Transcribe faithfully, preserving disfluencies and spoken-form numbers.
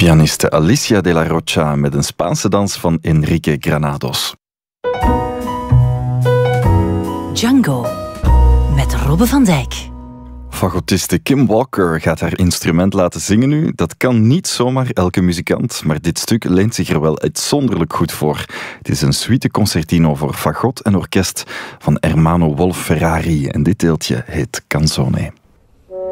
Pianiste Alicia de la Rocha met een Spaanse dans van Enrique Granados. Django met Robbe van Dijk. Fagotiste Kim Walker gaat haar instrument laten zingen nu. Dat kan niet zomaar elke muzikant, maar dit stuk leent zich er wel uitzonderlijk goed voor. Het is een suite concertino voor fagot en orkest van Ermanno Wolf Ferrari en dit deeltje heet Canzone.